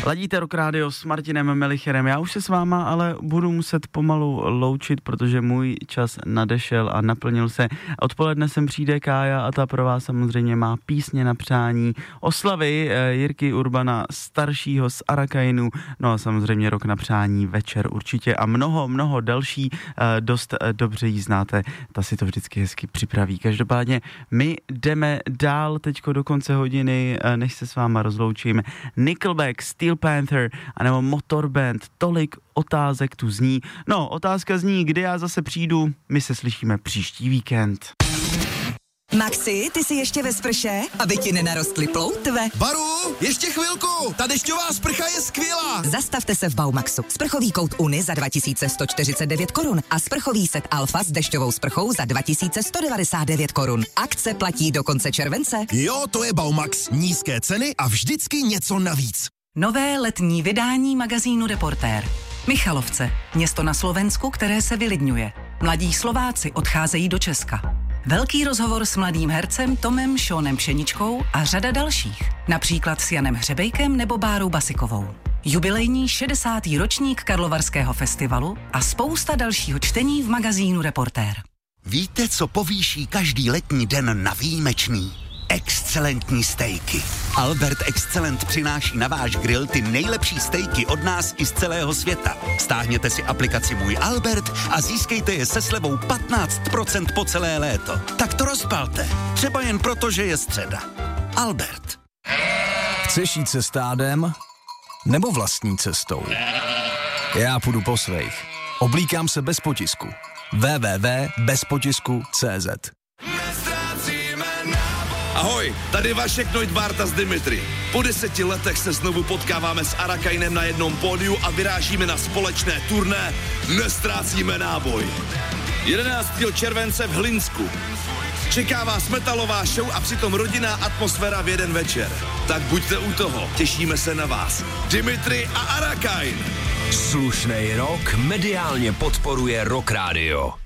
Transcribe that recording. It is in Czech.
Ladíte Rock Radio s Martinem Melicherem. Já už se s váma ale budu muset pomalu loučit, protože můj čas nadešel a naplnil se. Odpoledne sem přijde Kája a ta pro vás samozřejmě má písně na přání, oslavy Jirky Urbana staršího z Arakainu, no a samozřejmě Rock na přání večer určitě a mnoho další, dost dobře jí znáte, ta si to vždycky hezky připraví. Každopádně my jdeme dál teďko do konce hodiny, než se s váma rozloučím. Nickelback, Steel Panther anebo Motorband, tolik otázek tu zní. No, otázka zní, kdy já zase přijdu, my se slyšíme příští víkend. Maxi, ty jsi ještě ve sprše? Aby ti nenarostly ploutve? Baru, ještě chvilku, ta dešťová sprcha je skvělá. Zastavte se v Baumaxu. Sprchový kout Uni za 2149 korun a sprchový set Alfa s dešťovou sprchou za 2199 korun. Akce platí do konce července. Jo, to je Baumax. Nízké ceny a vždycky něco navíc. Nové letní vydání magazínu Reportér. Michalovce, město na Slovensku, které se vylidňuje. Mladí Slováci odcházejí do Česka. Velký rozhovor s mladým hercem Tomem Šónem Pšeničkou a řada dalších. Například s Janem Hřebejkem nebo Bárou Basikovou. Jubilejní 60. ročník Karlovarského festivalu a spousta dalšího čtení v magazínu Reportér. Víte, co povýší každý letní den na výjimečný? Excelentní stejky. Albert Excellent přináší na váš grill ty nejlepší stejky od nás i z celého světa. Stáhněte si aplikaci Můj Albert a získejte je se slevou 15% po celé léto. Tak to rozpalte. Třeba jen proto, že je středa. Albert. Chceš jít se stádem? Nebo vlastní cestou? Já půjdu po svých. Oblíkám se bez potisku. www.bezpotisku.cz. Ahoj, tady Vašek Neudvarta z Dimitri. Po 10 letech se znovu potkáváme s Arakainem na jednom pódiu a vyrážíme na společné turné Nestrácíme náboj. 11. července v Hlinsku. Čeká vás metalová show a přitom rodinná atmosféra v jeden večer. Tak buďte u toho, těšíme se na vás. Dimitri a Arakain. Slušnej rok mediálně podporuje Rock Radio.